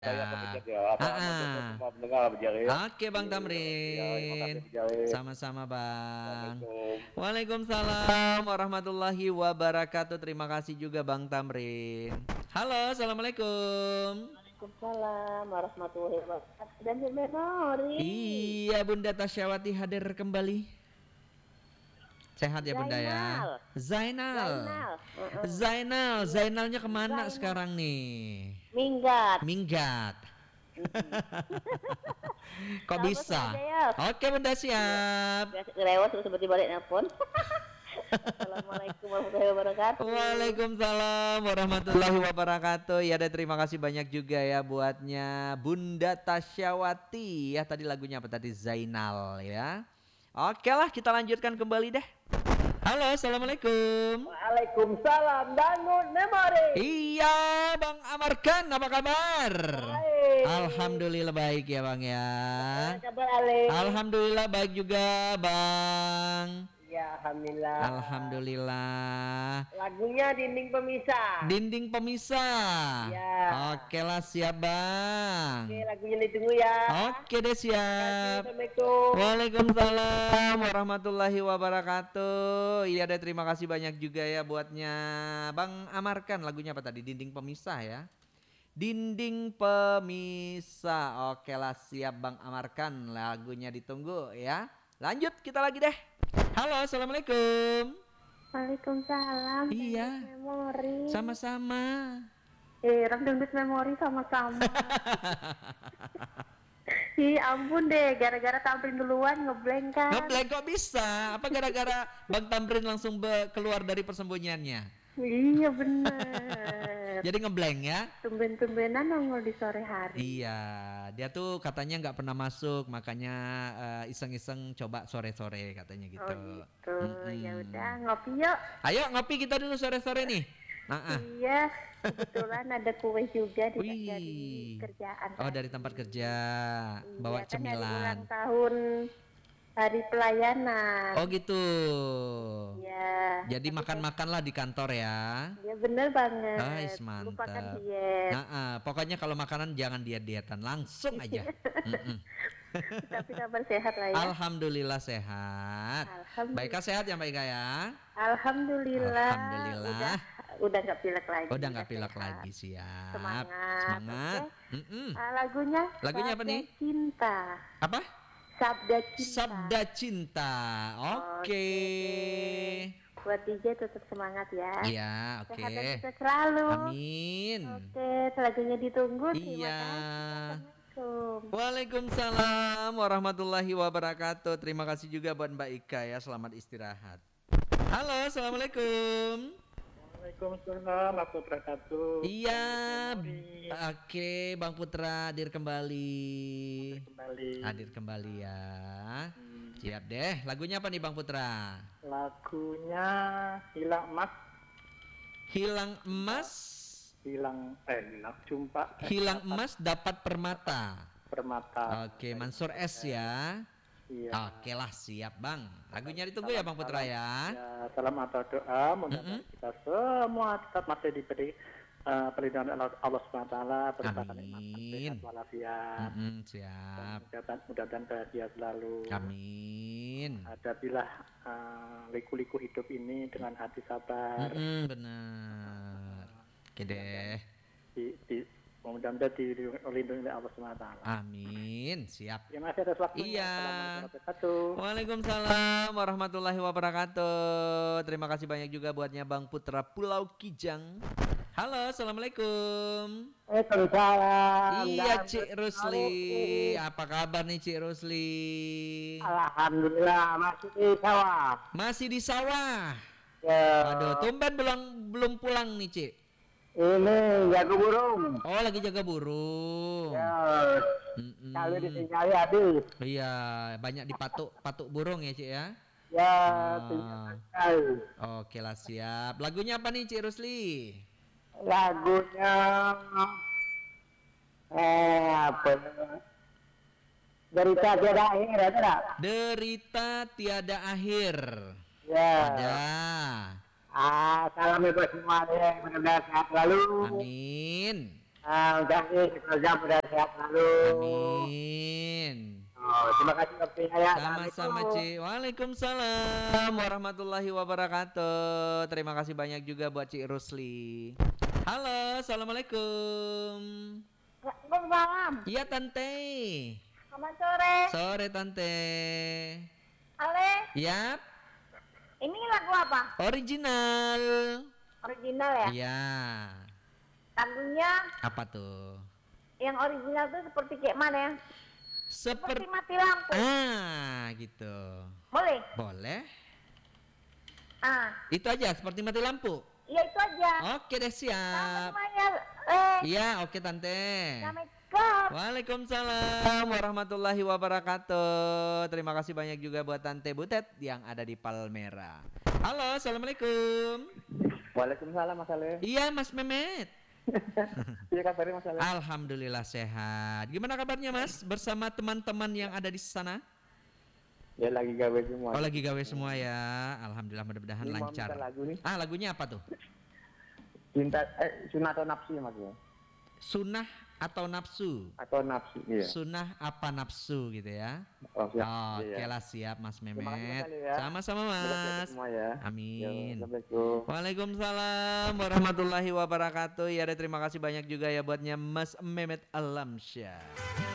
Saya kemudian ya, untuk Heeh. semua pendengar berjaya ya. Oke Bang Ya, terima kasih Tamrin. berjaya. Sama-sama Bang. Assalamualaikum. Waalaikumsalam warahmatullahi wabarakatuh. Terima kasih juga Bang Tamrin. Halo, Assalamualaikum. Waalaikumsalam warahmatullahi wabarakatuh. Dan memori. Iya Bunda Tasyawati hadir kembali. Sehat ya Bunda ya. Zainal. Zainalnya kemana Zainal. sekarang nih? Minggat. Kok Sama bisa? sengaja ya. Oke Bunda siap. Lewat seperti balik nelpon. Assalamualaikum warahmatullahi wabarakatuh. Waalaikumsalam warahmatullahi wabarakatuh. Ya dan terima kasih banyak juga ya buatnya Bunda Tasyawati. Ya tadi lagunya apa tadi? Zainal ya. Oke lah kita lanjutkan kembali deh. Halo, assalamualaikum. Waalaikumsalam Dangun Memori. Iya, Bang Amarkan, apa kabar? Baik. Alhamdulillah baik ya, Bang ya. Kabar Ale. Alhamdulillah baik juga, Bang. Ya, alhamdulillah. Alhamdulillah. Lagunya Dinding Pemisah. Dinding pemisah. Ya. Oke lah siap, Bang. Oke, lagunya ditunggu ya. Oke deh siap. Assalamualaikum. Waalaikumsalam warahmatullahi wabarakatuh. Iya deh terima kasih banyak juga ya buatnya Bang Amarkan. Lagunya apa tadi? Dinding pemisah ya. Dinding pemisah. Oke lah siap Bang Amarkan. Lagunya ditunggu ya. Lanjut kita lagi deh. Halo assalamualaikum. Waalaikumsalam. Iya. Memori. Sama-sama. Orang dangdut memori sama-sama. Ih ampun deh, gara-gara Tamrin duluan ngeblank kan. Ngeblank kok bisa? Apa gara-gara Bang Tamrin langsung keluar dari persembunyiannya? Iya bener. Jadi ngeblank ya? Tumben-tumbenan nongol di sore hari. Iya, dia tuh katanya nggak pernah masuk, makanya iseng-iseng coba sore-sore katanya gitu. Oh gitu, ya udah ngopi yuk. Ayo ngopi kita dulu sore-sore nih. Iya, kebetulan ada kue juga Wih. dari kerjaan. Oh dari tempat kerja, Iya, bawa kan hari ulang cemilan. tahun hari pelayanan. Oh gitu. Iya. Jadi makan-makanlah di kantor ya. Ya bener banget. Ais, mantap. Lupakan diet. Pokoknya kalau makanan jangan diet-dietan, langsung aja. Tapi kabar sehat lah ya. Alhamdulillah sehat. Alhamdulillah. Baik sehat ya Mbak Ika ya. Alhamdulillah. Alhamdulillah. Udah nggak pilek lagi. Udah nggak pilek lagi siap. Semangat. Okay. Lagunya apa nih? Cinta. Apa? Sabda Cinta. Oke. Buat DJ tetap semangat ya. Iya, oke. Sehat dan sukses selalu. Amin. Oke, lagunya ditunggu. Iya. Assalamualaikum. Waalaikumsalam warahmatullahi wabarakatuh. Terima kasih juga buat Mbak Ika ya. Selamat istirahat. Halo, assalamualaikum. Waalaikumsalam warahmatullahi wabarakatuh. Iya. Oke, Bang Putra hadir kembali. Hadir kembali ya. Siap deh. Lagunya apa nih Bang Putra? Lagunya Hilang Emas. Hilang emas. Hilang jumpa. Hilang emas dapat permata. Oke, Mansur S ya. Iya. Oke lah siap Bang. Lagunya ditunggu ya Bang Putra ya. Ya, salam atau doa mudah-mudahan kita semua tetap masih diberi perlindungan Allah SWT, berbahagia sehat walafiat. Siap. Mudah-mudahan bahagia selalu. Amin. Hadapilah liku-liku hidup ini dengan hati sabar. Benar. Oke deh. Mudah-mudahan dilindungi oleh Allah SWT. Amin. Siap. Ya masih ada waktunya. Iya. Waalaikumsalam Waalaikumsalam warahmatullahi wabarakatuh. Terima kasih banyak juga buatnya Bang Putra Pulau Kijang. Halo, assalamualaikum. Waalaikumsalam. Iya Cik Rusli. Apa kabar nih Cik Rusli? Alhamdulillah masih di sawah. Masih di sawah. Ya. Waduh, tumben belum pulang nih Cik. Ini jago burung. Oh lagi jaga burung. Ya. Kalau ditinggali habis. Iya, banyak patuk burung ya Cik ya. Ya. Oke lah siap. Lagunya apa nih Cik Rusli? Lagunya apa? Derita tiada akhir ada. Derita tiada akhir. Ya. Ada. Salam buat semuanya, mudah-mudahan sehat selalu. Amin. Ustazah mudah sehat selalu. Amin. Terima kasih waktunya ya. Sama-sama Ci. Waalaikumsalam warahmatullahi wabarakatuh. Terima kasih banyak juga buat Ci Rusli. Halo, assalamualaikum. Malam. Iya Tante. Selamat sore. Sore Tante. Ale, Yap, ini lagu apa? original. Original ya? Iya. Lagunya Apa tuh? yang original tuh seperti kayak mana ya? Seperti mati lampu. Gitu. Boleh? Boleh. Ah, Itu aja seperti mati lampu. ya itu aja. Oke deh, siap. Semuanya. Iya, oke Tante. Assalamualaikum. Waalaikumsalam warahmatullahi wabarakatuh. Terima kasih banyak juga buat Tante Butet yang ada di Palmera. Halo, assalamualaikum. Waalaikumsalam Mas Ale. Iya Mas Mehmet. Iya kabarnya Mas Ale. Alhamdulillah sehat. Gimana kabarnya Mas bersama teman-teman yang ada di sana? Ya lagi gawe semua. Oh lagi gawe semua ya. Alhamdulillah mudah-mudahan Ini mau lancar. minta lagu nih. Lagunya apa tuh? Sunnah atau nafsu ya Mas ya? Sunnah atau nafsu? Atau nafsu iya. Sunnah apa nafsu gitu ya? Oh, siap. Oke Iya. lah siap Mas Terima kasih, Mas Mehmet. Ali, ya. Sama-sama Semoga sehat Mas. semua ya. Amin. Assalamualaikum. Waalaikumsalam warahmatullahi wabarakatuh. Ya ada terima kasih banyak juga ya buatnya Mas Mehmet Alamsyah.